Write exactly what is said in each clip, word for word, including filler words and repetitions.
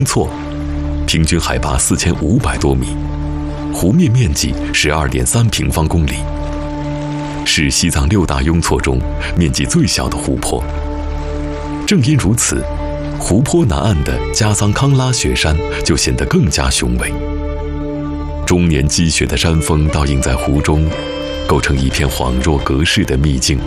错，平均海拔四千五百多米，湖面面积十二点三平方公里，是西藏六大雍措中面积最小的湖泊。正因如此，湖泊南岸的加桑康拉雪山就显得更加雄伟。终年积雪的山峰倒映在湖中，构成一片恍若隔世的秘境。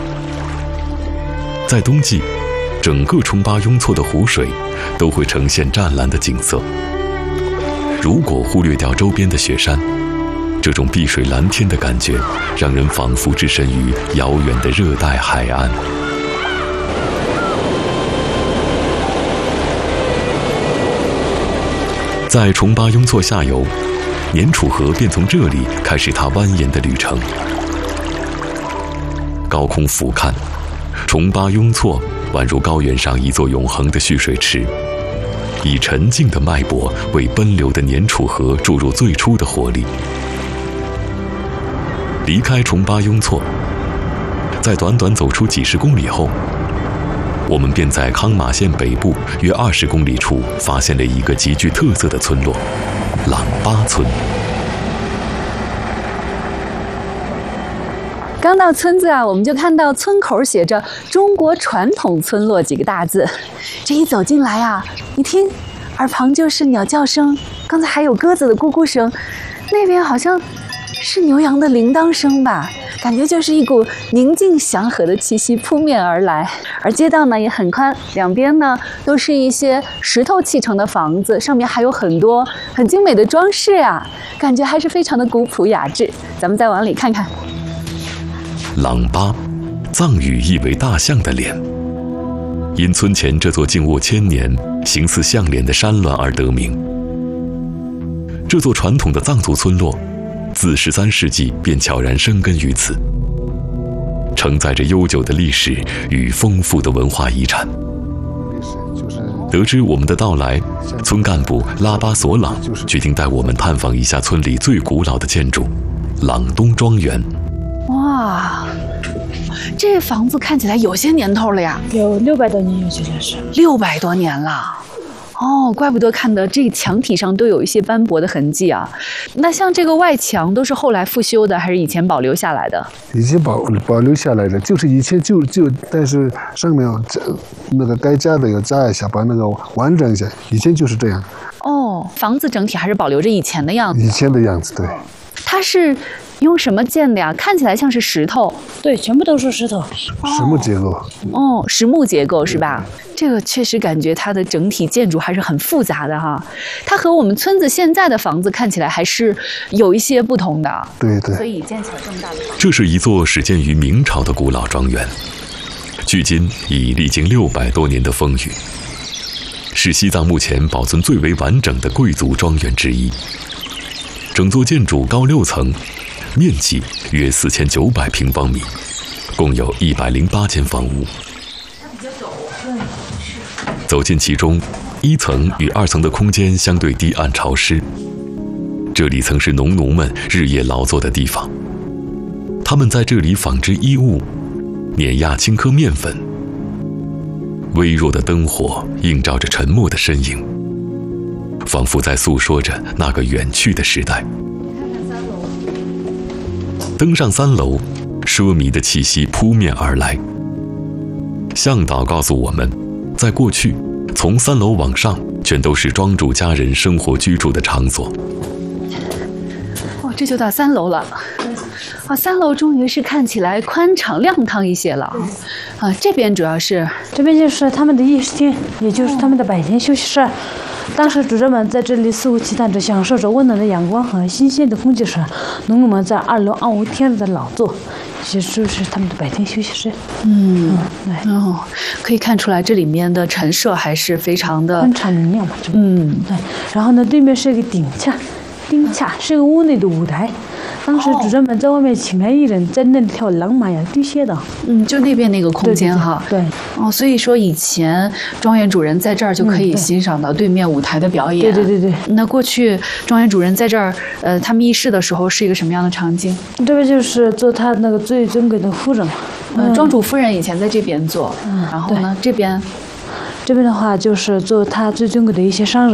在冬季，整个冲巴雍措的湖水都会呈现湛蓝的景色。如果忽略掉周边的雪山，这种碧水蓝天的感觉，让人仿佛置身于遥远的热带海岸。在冲巴雍措下游，年楚河便从这里开始它蜿蜒的旅程。高空俯瞰，冲巴雍措宛如高原上一座永恒的蓄水池，以沉静的脉搏为奔流的年楚河注入最初的活力。离开冲巴雍措，在短短走出几十公里后，我们便在康马县北部约二十公里处发现了一个极具特色的村落——朗巴村。 刚到村子啊，我们就看到村口写着“中国传统村落”几个大字。这一走进来啊，一听，耳旁就是鸟叫声，刚才还有鸽子的咕咕声，那边好像是牛羊的铃铛声吧，感觉就是一股宁静祥和的气息扑面而来。而街道呢也很宽，两边呢都是一些石头砌成的房子，上面还有很多很精美的装饰啊，感觉还是非常的古朴雅致。咱们再往里看看。 朗巴，藏语意为大象的脸，因村前这座静卧千年、形似象脸的山峦而得名。这座传统的藏族村落，自十三世纪便悄然生根于此，承载着悠久的历史与丰富的文化遗产。得知我们的到来，村干部拉巴索朗决定带我们探访一下村里最古老的建筑——朗东庄园。 哇，这房子看起来有些年头了呀， 有六百多年，有些是六百多年了。哦，怪不得看的这墙体上都有一些斑驳的痕迹啊。那像这个外墙都是后来复修的，还是以前保留下来的？ 以前保保留下来的，就是以前就就，但是上面这那个该加的要加一下，把那个完整一下。以前就是这样。 哦，房子整体还是保留着以前的样子。 以前的样子，对。 它是用什么建的呀？看起来像是石头。 对，全部都是石头。 实木结构。 哦，实木结构是吧？这个确实感觉它的整体建筑还是很复杂的哈。它和我们村子现在的房子看起来还是有一些不同的。 对对。 所以建起来这么大的房子。 这是一座始建于明朝的古老庄园，距今已历经六百多年的风雨，是西藏目前保存最为完整的贵族庄园之一。整座建筑高六层，面积约四千九百平方米，共有一百零八间房屋。走进其中，一层与二层的空间相对低暗潮湿，这里曾是农奴们日夜劳作的地方。他们在这里纺织衣物，碾压青稞面粉。微弱的灯火映照着沉默的身影，仿佛在诉说着那个远去的时代。登上三楼，奢靡的气息扑面而来。向导告诉我们，在过去，从三楼往上全都是庄主家人生活居住的场所。 哦，这就到三楼了。啊，三楼终于是看起来宽敞亮堂一些了。啊，这边主要是， 这边就是他们的议事厅，也就是他们的白天休息室。当时主人们在这里肆无忌惮地享受着温暖的阳光和新鲜的空气时，农奴们在二楼暗无天日的劳作，其实就是他们的白天休息室。 嗯，对，哦，可以看出来这里面的陈设还是非常的宽敞明亮嘛。 嗯， 对。然后呢，对面是一个顶架，顶架是一个屋内的舞台。当时主人们在外面请来艺人，在那里跳朗玛呀、滴血的。 嗯，就那边那个空间哈。 对。对哦，所以说以前庄园主人在这儿就可以欣赏到对面舞台的表演。 对对对对。 那过去庄园主人在这儿，呃，他们议事的时候是一个什么样的场景？ 这边就是做他那个最尊贵的夫人。 嗯，庄主夫人以前在这边做。嗯。然后呢，这边， 这边的话就是做他最尊贵的一些商人。